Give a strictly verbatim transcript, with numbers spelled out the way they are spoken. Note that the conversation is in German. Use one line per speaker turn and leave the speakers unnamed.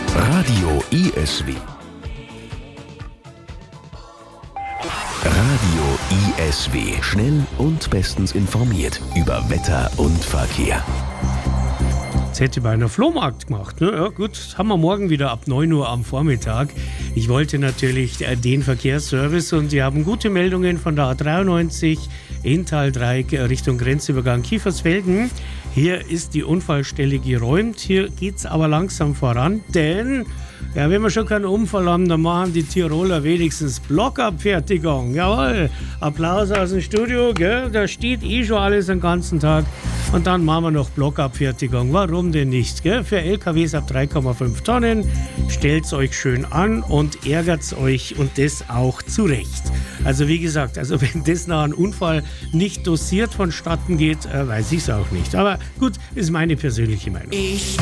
Radio I S W. Radio I S W. Schnell und bestens informiert über Wetter und Verkehr.
Das hätte ich bei einer Flohmarkt gemacht. Ne? Ja, gut, das haben wir morgen wieder ab neun Uhr am Vormittag. Ich wollte natürlich äh, den Verkehrsservice und Sie haben gute Meldungen von der A dreiundneunzig in Taldreieck Richtung Grenzübergang Kiefersfelden. Hier ist die Unfallstelle geräumt. Hier geht es aber langsam voran, denn ja, wenn wir schon keinen Unfall haben, dann machen die Tiroler wenigstens Blockabfertigung. Jawohl, Applaus aus dem Studio, gell? Da steht eh schon alles den ganzen Tag. Und dann machen wir noch Blockabfertigung. Warum denn nicht? Gell? Für L K Ws ab drei Komma fünf Tonnen. Stellt's euch schön an und ärgert's euch und das auch zurecht. Also wie gesagt, also wenn das nach einem Unfall nicht dosiert vonstatten geht, äh, weiß ich's auch nicht. Aber gut, ist meine persönliche Meinung. Ich